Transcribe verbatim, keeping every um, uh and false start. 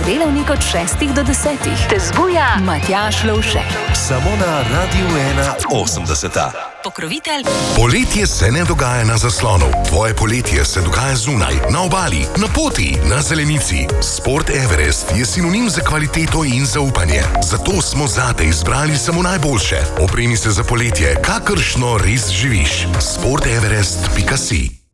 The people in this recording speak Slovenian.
ponedeljnik od šestih do desetih te zbuja Matjaž Lovšek. Samo na Radiu ena osemdeseta. Pokrovitelj. Poletje se ne dogaja na zaslonu. Tvoje poletje se dogaja zunaj, na obali, na poti, na zelenici. Sport Everest je sinonim za kvaliteto in zaupanje. Zato smo zate izbrali samo najboljše. Opremi se za poletje, kakršno res živiš. sport everest pika si